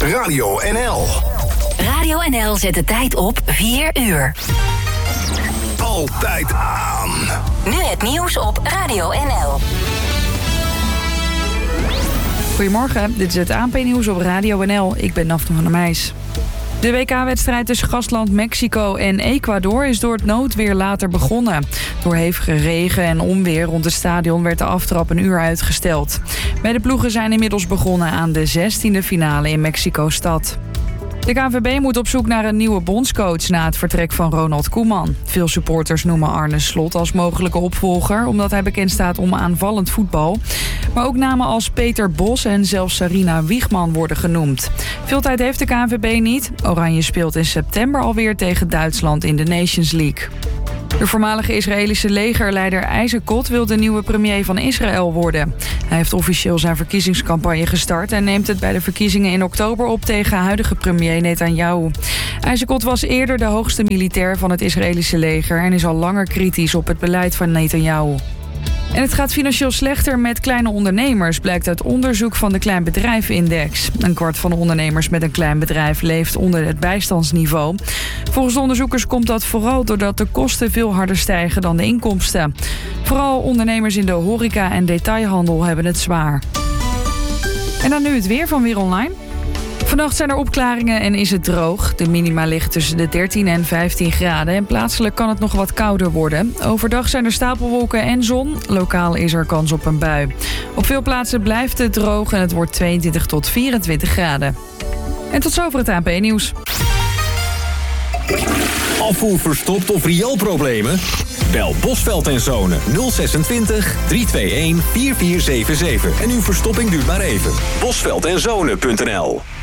Radio NL. Radio NL zet de tijd op 4 uur. Altijd aan. Nu het nieuws op Radio NL. Goedemorgen, dit is het ANP-nieuws op Radio NL. Ik ben Daphne van der Meijs. De WK-wedstrijd tussen gastland Mexico en Ecuador is door het noodweer later begonnen. Door hevige regen en onweer rond het stadion werd de aftrap een uur uitgesteld. Beide ploegen zijn inmiddels begonnen aan de 16e finale in Mexico-stad. De KNVB moet op zoek naar een nieuwe bondscoach na het vertrek van Ronald Koeman. Veel supporters noemen Arne Slot als mogelijke opvolger, omdat hij bekend staat om aanvallend voetbal. Maar ook namen als Peter Bos en zelfs Sarina Wiegman worden genoemd. Veel tijd heeft de KNVB niet. Oranje speelt in september alweer tegen Duitsland in de Nations League. De voormalige Israëlische legerleider IJzerkot wil de nieuwe premier van Israël worden. Hij heeft officieel zijn verkiezingscampagne gestart en neemt het bij de verkiezingen in oktober op tegen huidige premier Netanyahu. IJzerkot was eerder de hoogste militair van het Israëlische leger en is al langer kritisch op het beleid van Netanyahu. En het gaat financieel slechter met kleine ondernemers, blijkt uit onderzoek van de Kleinbedrijvenindex. Een kwart van de ondernemers met een klein bedrijf leeft onder het bijstandsniveau. Volgens de onderzoekers komt dat vooral doordat de kosten veel harder stijgen dan de inkomsten. Vooral ondernemers in de horeca en detailhandel hebben het zwaar. En dan nu het weer van Weer Online. Vannacht zijn er opklaringen en is het droog. De minima ligt tussen de 13 en 15 graden en plaatselijk kan het nog wat kouder worden. Overdag zijn er stapelwolken en zon. Lokaal is er kans op een bui. Op veel plaatsen blijft het droog en het wordt 22 tot 24 graden. En tot zover het ANP-nieuws. Afvoer verstopt of rioolproblemen? Bel Bosveld en Zonen 026 321 4477 en uw verstopping duurt maar even. Bosveld en Zonen.nl